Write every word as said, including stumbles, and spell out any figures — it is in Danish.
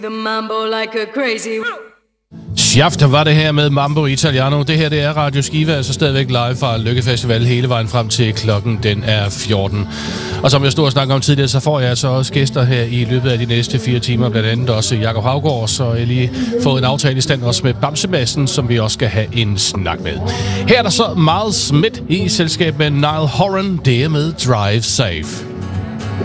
The mambo like a crazy. Schaft var det her med Mambo Italiano. Det her, det er Radio Skive, altså stadigvæk live fra Lykke Festival hele vejen frem til klokken den er fjorten. Og som jeg stod og snakkede om tidligere, så får jeg altså også gæster her i løbet af de næste fire timer, blandt andet også Jakob Haugaard, så jeg lige fået en aftale i stand også med Bamsemassen, som vi også skal have en snak med. Her er der så Miles Smith i selskab med Niall Horan, det er med Drive Safe.